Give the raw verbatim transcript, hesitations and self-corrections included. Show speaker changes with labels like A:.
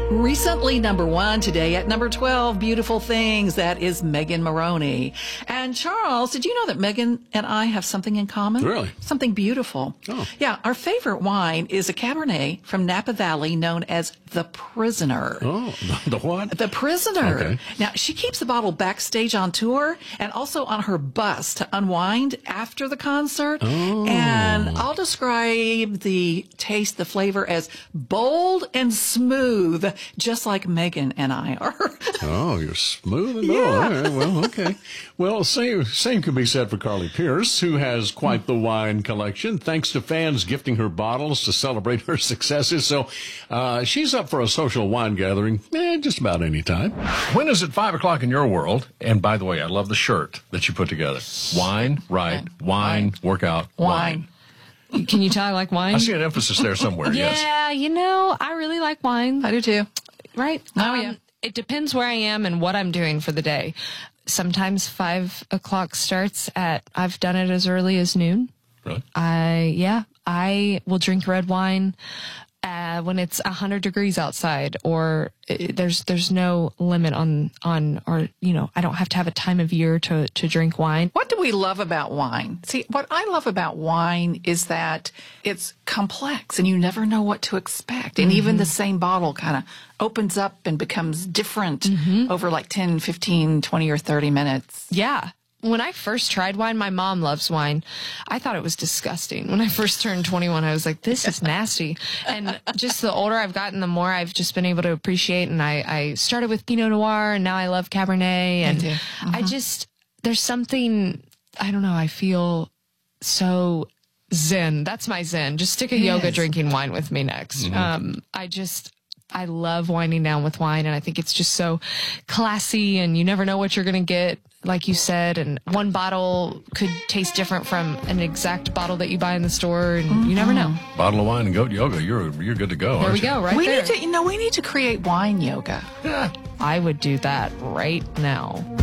A: Recently number one, today at number twelve, Beautiful Things. That is Megan Moroney. And Charles, did you know that Megan and I have something in common?
B: Really?
A: Something beautiful.
B: Oh.
A: Yeah, our favorite wine is a Cabernet from Napa Valley known as The Prisoner.
B: Oh, the what?
A: The Prisoner.
B: Okay.
A: Now, she keeps the bottle backstage on tour and also on her bus to unwind after the concert.
B: Oh.
A: And I'll describe the taste, the flavor as bold and smooth, just like Megan and I are.
B: Oh, you're smooth and bold.
A: Yeah.
B: All right, well, okay. Well, same, same can be said for Carly Pierce, who has quite the wine collection, thanks to fans gifting her bottles to celebrate her successes. So uh, she's up for a social wine gathering eh, just about any time. When is it five o'clock in your world? And by the way, I love the shirt that you put together. Wine, right, wine, workout, wine.
A: Wine.
C: Can you tell I like wine?
B: I see an emphasis there somewhere, yes.
C: Yeah, you know, I really like wine.
A: I do too.
C: Right?
A: Oh,
C: Um,
A: yeah.
C: It depends where I am and what I'm doing for the day. Sometimes five o'clock starts at, I've done it as early as noon.
B: Really?
C: I, yeah, I will drink red wine uh, when it's a hundred degrees outside, or uh, there's there's no limit on on or you know I don't have to have a time of year to to drink wine.
A: What do we love about wine? See, what I love about wine is that it's complex and you never know what to expect. And mm-hmm. even the same bottle kind of opens up and becomes different mm-hmm. over like ten, fifteen, twenty, or thirty minutes.
C: Yeah. When I first tried wine, my mom loves wine. I thought it was disgusting. When I first turned twenty-one, I was like, this is nasty. And just the older I've gotten, the more I've just been able to appreciate. And I, I started with Pinot Noir, and now I love Cabernet. And mm-hmm. I just, there's something, I don't know, I feel so zen. That's my zen. Just stick a
A: Yes.
C: yoga drinking wine with me next. Mm-hmm. Um, I just... I love winding down with wine, and I think it's just so classy, and you never know what you're going to get, like you said, and one bottle could taste different from an exact bottle that you buy in the store, and mm-hmm. you never know.
B: Bottle of wine and goat yoga, you're you're good to go.
C: There
B: aren't
C: we
B: you?
C: go, right
A: we
C: there.
A: need to, you know, we need to create wine yoga.
C: I would do that right now.